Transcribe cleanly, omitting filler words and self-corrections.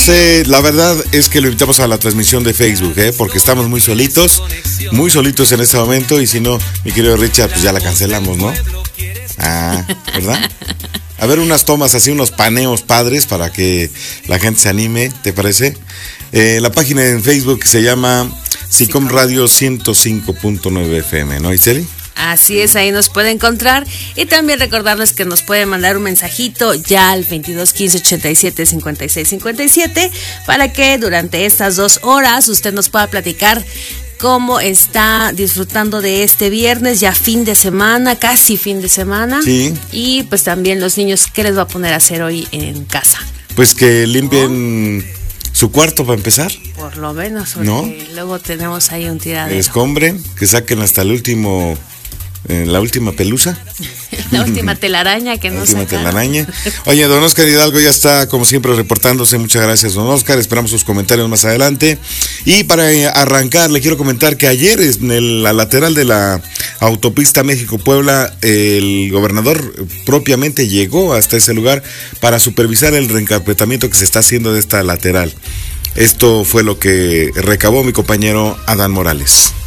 La verdad es que lo invitamos a la transmisión de Facebook, porque estamos muy solitos en este momento, y si no, mi querido Richard, pues ya la cancelamos, ¿no? Ah, ¿verdad? A ver, unas tomas así, unos paneos padres para que la gente se anime, ¿te parece? La página en Facebook se llama SICOM Radio 105.9 FM, ¿no, Iseli? Así es, ahí nos puede encontrar, y también recordarles que nos pueden mandar un mensajito ya al 22 15 87 56 57 para que durante estas 2 horas usted nos pueda platicar cómo está disfrutando de este viernes, ya fin de semana, casi fin de semana. Sí. Y pues también los niños, ¿qué les va a poner a hacer hoy en casa? Pues que limpien su cuarto para empezar. Por lo menos, porque ¿no? Luego tenemos ahí un tiradero. Escombren, que saquen hasta el último, la última pelusa. La última telaraña que no sacaron. Telaraña. Oye, don Oscar Hidalgo ya está, como siempre, reportándose. Muchas gracias, don Oscar. Esperamos sus comentarios más adelante. Y para arrancar, le quiero comentar que ayer en la lateral de la autopista México-Puebla, el gobernador propiamente llegó hasta ese lugar para supervisar el reencarpetamiento que se está haciendo de esta lateral. Esto fue lo que recabó mi compañero Adán Morales.